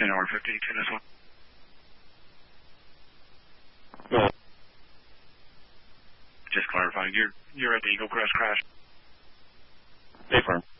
hour 50, tune this one. Just clarifying, you're at the Eagle Crest crash? Stay firm.